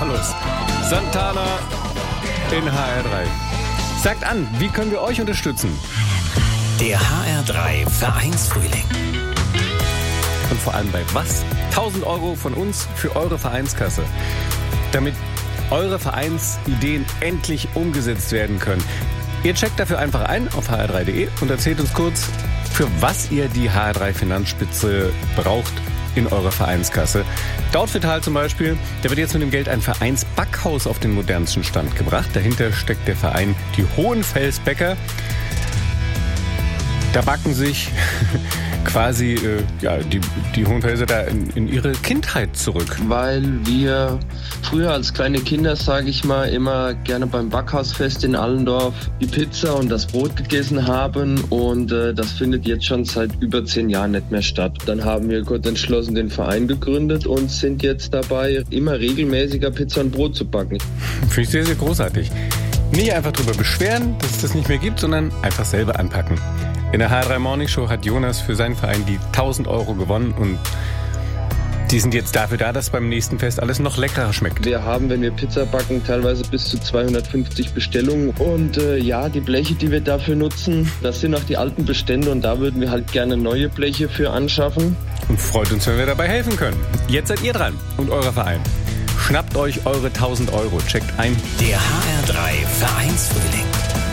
los. Santana in HR3. Sagt an, wie können wir euch unterstützen? Der HR3 Vereinsfrühling. Und vor allem bei was? 1.000 € von uns für eure Vereinskasse. Damit eure Vereinsideen endlich umgesetzt werden können. Ihr checkt dafür einfach ein auf hr3.de und erzählt uns kurz, für was ihr die HR3 Finanzspitze braucht in eurer Vereinskasse. Dautphetal zum Beispiel, da wird jetzt mit dem Geld ein Vereinsbackhaus auf den modernsten Stand gebracht. Dahinter steckt der Verein Die Hohenfelsbäcker. Da backen sich quasi die Hohenfelser da in ihre Kindheit zurück. Weil wir früher als kleine Kinder, sage ich mal, immer gerne beim Backhausfest in Allendorf die Pizza und das Brot gegessen haben und das findet jetzt schon seit über 10 Jahren nicht mehr statt. Dann haben wir kurz entschlossen den Verein gegründet und sind jetzt dabei, immer regelmäßiger Pizza und Brot zu backen. Finde ich sehr, sehr großartig. Nicht einfach darüber beschweren, dass es das nicht mehr gibt, sondern einfach selber anpacken. In der HR3 Morning Show hat Jonas für seinen Verein die 1.000 € gewonnen und die sind jetzt dafür da, dass beim nächsten Fest alles noch leckerer schmeckt. Wir haben, wenn wir Pizza backen, teilweise bis zu 250 Bestellungen und die Bleche, die wir dafür nutzen, das sind auch die alten Bestände und da würden wir halt gerne neue Bleche für anschaffen. Und freut uns, wenn wir dabei helfen können. Jetzt seid ihr dran und euer Verein. Schnappt euch eure 1.000 €, checkt ein. Der HR3 Vereinsfrühling.